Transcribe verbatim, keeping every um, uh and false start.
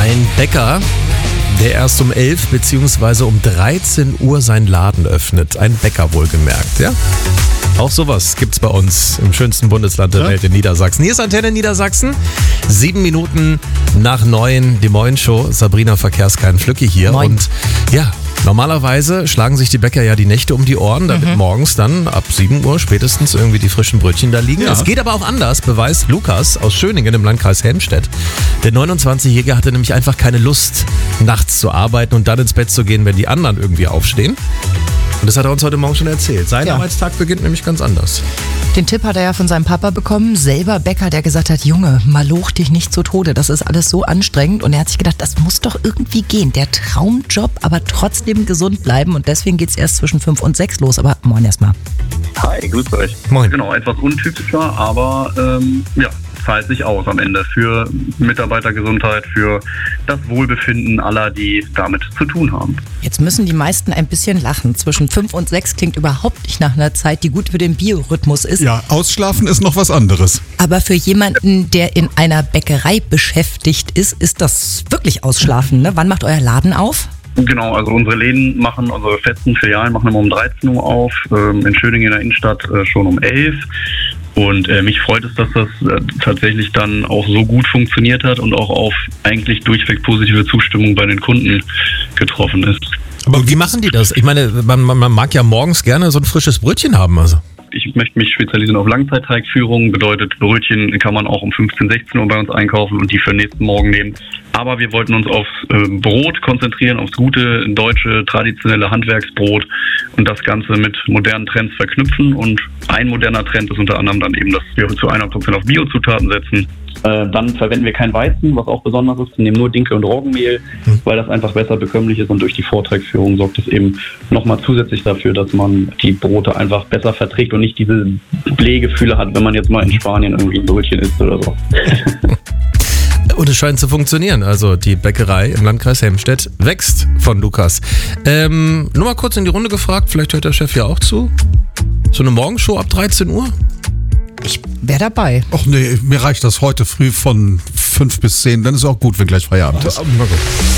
Ein Bäcker, der erst um elf bzw. um dreizehn Uhr seinen Laden öffnet. Ein Bäcker wohlgemerkt, ja? Auch sowas gibt's bei uns im schönsten Bundesland der ja. Welt, in Niedersachsen. Hier ist Antenne Niedersachsen. Sieben Minuten nach neun, die Moin-Show. Sabrina Verkehrskein Flücki hier. Moin. Und ja, normalerweise schlagen sich die Bäcker ja die Nächte um die Ohren, damit mhm. morgens dann ab sieben Uhr spätestens irgendwie die frischen Brötchen da liegen. Ja. Es geht aber auch anders, beweist Lukas aus Schöningen im Landkreis Helmstedt. Der neunundzwanzigjährige hatte nämlich einfach keine Lust, nachts zu arbeiten und dann ins Bett zu gehen, wenn die anderen irgendwie aufstehen. Und das hat er uns heute Morgen schon erzählt. Sein ja. Arbeitstag beginnt nämlich ganz anders. Den Tipp hat er ja von seinem Papa bekommen, selber Bäcker, der gesagt hat, Junge, maloch dich nicht zu Tode, das ist alles so anstrengend. Und er hat sich gedacht, das muss doch irgendwie gehen. Der Traumjob, aber trotzdem gesund bleiben. Und deswegen geht es erst zwischen fünf und sechs los. Aber moin erstmal. Hi, grüß euch. Moin. Genau, etwas untypischer, aber ähm, ja, zahlt sich aus am Ende für Mitarbeitergesundheit, für das Wohlbefinden aller, die damit zu tun haben. Jetzt müssen die meisten ein bisschen lachen. Zwischen fünf und sechs klingt überhaupt nicht nach einer Zeit, die gut für den Biorhythmus ist. Ja, ausschlafen ist noch was anderes. Aber für jemanden, der in einer Bäckerei beschäftigt ist, ist das wirklich Ausschlafen, ne? Wann macht euer Laden auf? Genau, also unsere Läden machen, unsere festen Filialen machen immer um dreizehn Uhr auf, ähm, in Schöningen in der Innenstadt äh, schon um elf. Und äh, mich freut es, dass das äh, tatsächlich dann auch so gut funktioniert hat und auch auf eigentlich durchweg positive Zustimmung bei den Kunden getroffen ist. Aber wie machen die das? Ich meine, man, man mag ja morgens gerne so ein frisches Brötchen haben, also. Ich möchte mich spezialisieren auf Langzeitteigführung, bedeutet Brötchen kann man auch um fünfzehn, sechzehn Uhr bei uns einkaufen und die für den nächsten Morgen nehmen. Aber wir wollten uns aufs äh, Brot konzentrieren, aufs gute deutsche traditionelle Handwerksbrot und das Ganze mit modernen Trends verknüpfen. Und ein moderner Trend ist unter anderem dann eben, dass wir zu hundert Prozent auf Biozutaten setzen. Äh, dann verwenden wir kein Weizen, was auch besonders ist. Wir nehmen nur Dinkel und Roggenmehl, mhm. weil das einfach besser bekömmlich ist. Und durch die Vortragsführung sorgt es eben nochmal zusätzlich dafür, dass man die Brote einfach besser verträgt und nicht diese Blähgefühle hat, wenn man jetzt mal in Spanien irgendwie ein Brötchen isst oder so. Und es scheint zu funktionieren. Also die Bäckerei im Landkreis Helmstedt wächst von Lukas. Ähm, nur mal kurz in die Runde gefragt, vielleicht hört der Chef ja auch zu. So eine Morgenshow ab dreizehn Uhr? Ich wäre dabei. Ach nee, mir reicht das heute früh von fünf bis zehn. Dann ist auch gut, wenn gleich Feierabend ist. Na gut.